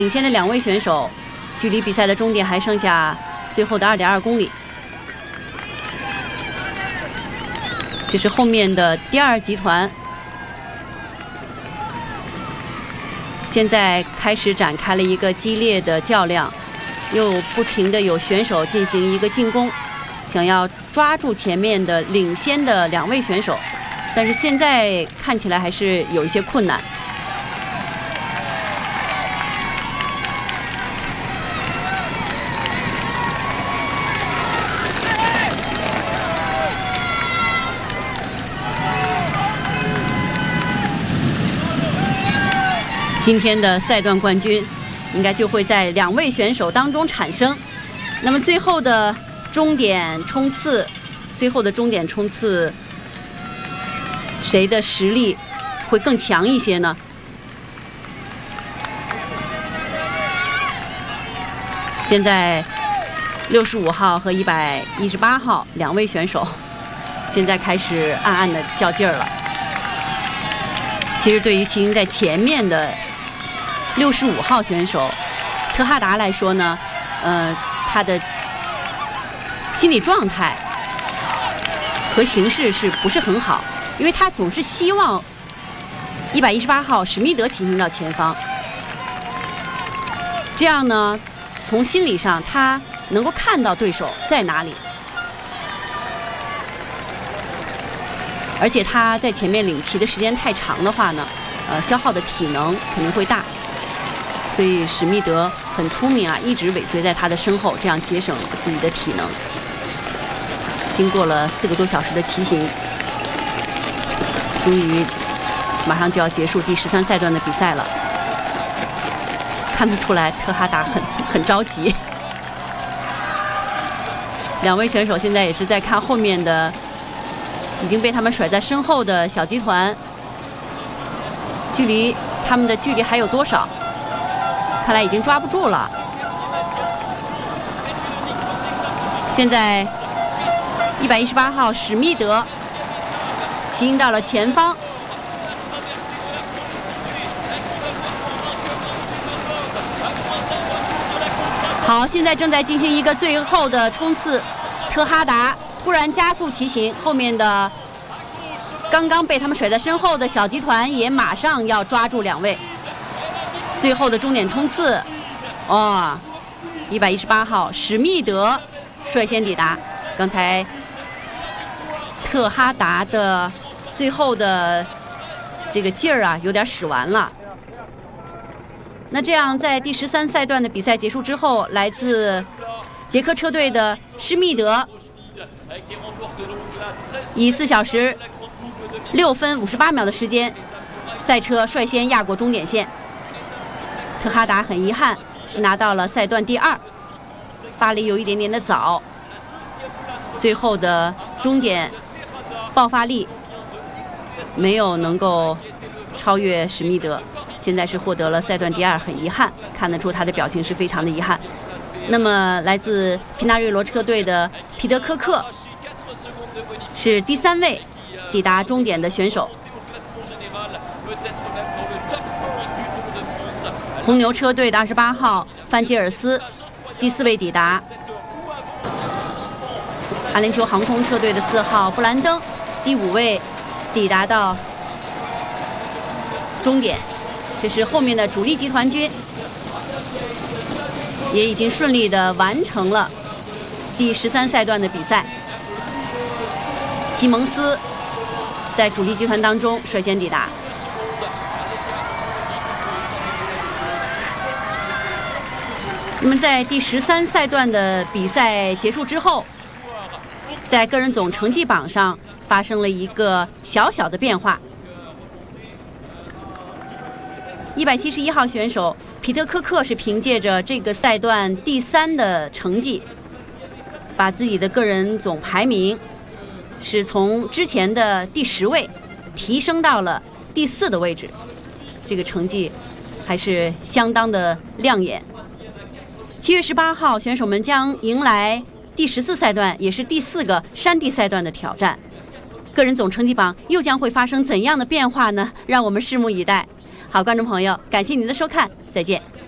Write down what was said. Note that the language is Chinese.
领先的2位选手，距离比赛的终点还剩下最后的2.2公里。这是后面的第2集团，现在开始展开了一个激烈的较量，又不停的有选手进行一个进攻，想要抓住前面的领先的2位选手，但是现在看起来还是有一些困难。 今天的赛段冠军，应该就会在2位选手当中产生。那么最后的终点冲刺，谁的实力会更强一些呢？现在65号和118号2位选手，现在开始暗暗的较劲儿了。其实对于骑行在前面的 65号选手特哈达来说呢，他的心理状态和形势是不是很好？因为他总是希望118号史密德骑行到前方，这样呢，从心理上他能够看到对手在哪里，而且他在前面领骑的时间太长的话呢，消耗的体能肯定会大。 所以史密德很聪明啊，一直尾随在他的身后，这样节省自己的体能。经过了4个多小时的骑行，终于马上就要结束第13赛段的比赛了。看得出来，特哈达很着急。2位选手现在也是在看后面的，已经被他们甩在身后的小集团，他们的距离还有多少？ 看来已经抓不住了。现在118号史密德骑行到了前方，好，现在正在进行一个最后的冲刺。特哈达突然加速骑行，后面的刚刚被他们甩在身后的小集团也马上要抓住2位。 最后的终点冲刺，哦，118号史密德率先抵达。刚才特哈达的最后的这个劲儿啊，有点使完了。那这样，在第13赛段的比赛结束之后，来自捷克车队的施密德以4小时6分58秒的时间，赛车率先压过终点线。 特哈达很遗憾是拿到了赛段第2，发力有一点点的早，最后的终点爆发力没有能够超越史密德，现在是获得了赛段第2，很遗憾，看得出他的表情是非常的遗憾。那么来自皮纳瑞罗车队的皮德科克是第3位抵达终点的选手。 红牛车队的28号范吉尔斯，第4位抵达；阿联酋航空车队的4号布兰登，第5位抵达到终点。这是后面的主力集团军，也已经顺利地完成了第13赛段的比赛。西蒙斯在主力集团当中率先抵达。 那么，在第13赛段的比赛结束之后，在个人总成绩榜上发生了一个小小的变化。171号选手皮特科克是凭借着这个赛段第3的成绩，把自己的个人总排名是从之前的第10位提升到了第4的位置，这个成绩还是相当的亮眼。 7月18号，选手们将迎来第14赛段，也是第4个山地赛段的挑战。个人总成绩榜又将会发生怎样的变化呢？让我们拭目以待。好，观众朋友，感谢您的收看，再见。